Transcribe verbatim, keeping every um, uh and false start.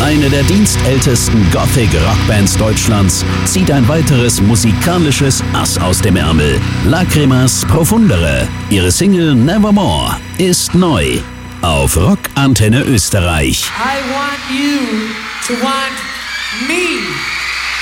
Eine der dienstältesten Gothic-Rockbands Deutschlands zieht ein weiteres musikalisches Ass aus dem Ärmel. Lacrimas Profundere. Ihre Single Nevermore ist neu auf Rock Antenne Österreich. I want you to want me.